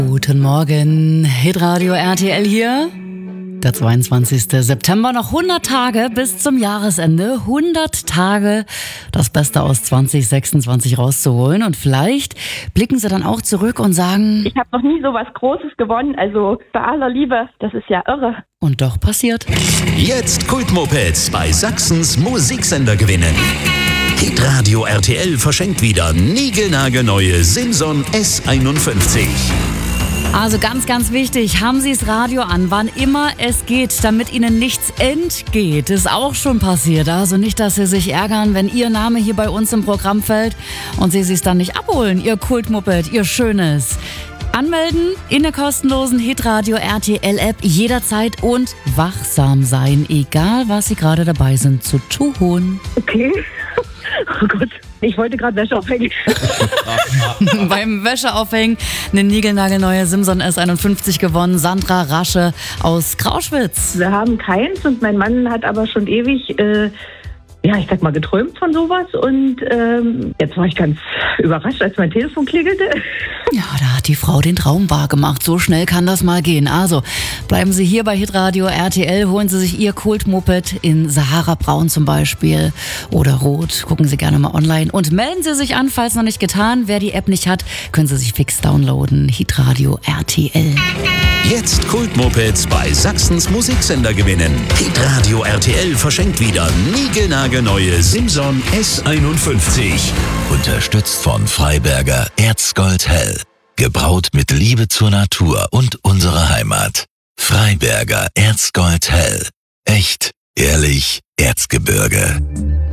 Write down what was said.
Guten Morgen, Hitradio RTL hier. Der 22. September, noch 100 Tage bis zum Jahresende. 100 Tage, das Beste aus 2026 rauszuholen. Und vielleicht blicken Sie dann auch zurück und sagen: Ich habe noch nie so was Großes gewonnen, also bei aller Liebe, das ist ja irre. Und doch passiert. Jetzt Kultmopeds bei Sachsens Musiksender gewinnen. Hitradio RTL verschenkt wieder niegelnagelneue Simson S51. Also ganz, ganz wichtig, haben Sie das Radio an, wann immer es geht, damit Ihnen nichts entgeht. Ist auch schon passiert. Also nicht, dass Sie sich ärgern, wenn Ihr Name hier bei uns im Programm fällt und Sie es dann nicht abholen, Ihr Kultmoped, Ihr Schönes. Anmelden in der kostenlosen Hitradio RTL App jederzeit und wachsam sein, egal was Sie gerade dabei sind zu tun. Okay. Oh Gott, ich wollte gerade Wäsche aufhängen. Beim Wäscheaufhängen eine niegelnagelneue Simson S51 gewonnen. Sandra Rasche aus Krauschwitz. Wir haben keins und mein Mann hat aber schon ewig, geträumt von sowas. Und jetzt war ich ganz überrascht, als mein Telefon klingelte. Ja, da hat die Frau den Traum wahr gemacht. So schnell kann das mal gehen. Also bleiben Sie hier bei Hitradio RTL, holen Sie sich Ihr Kultmoped in Sahara-Braun zum Beispiel oder Rot. Gucken Sie gerne mal online und melden Sie sich an, falls noch nicht getan. Wer die App nicht hat, können Sie sich fix downloaden. Hitradio RTL. Jetzt Kultmopeds bei Sachsens Musiksender gewinnen. Hitradio RTL verschenkt wieder niegelnagelneue Simson S51. Unterstützt von Freiberger Erzgold Hell. Gebraut mit Liebe zur Natur und unserer Heimat. Freiberger Erzgold Hell. Echt, ehrlich, Erzgebirge.